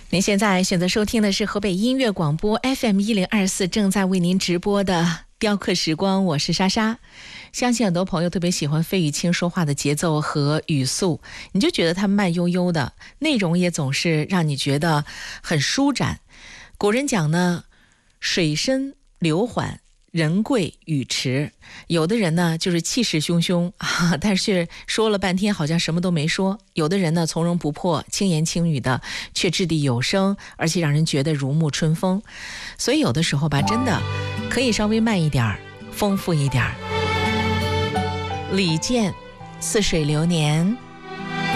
您现在选择收听的是河北音乐广播 FM1024 正在为您直播的雕刻时光，我是莎莎。相信很多朋友特别喜欢费玉清说话的节奏和语速，你就觉得他慢悠悠的，内容也总是让你觉得很舒展。古人讲呢，水深流缓，人贵语迟。有的人呢就是气势汹汹但是说了半天好像什么都没说。有的人呢从容不迫，轻言轻语的，却掷地有声，而且让人觉得如沐春风。所以有的时候吧，真的可以稍微慢一点，丰富一点。李健，似水流年。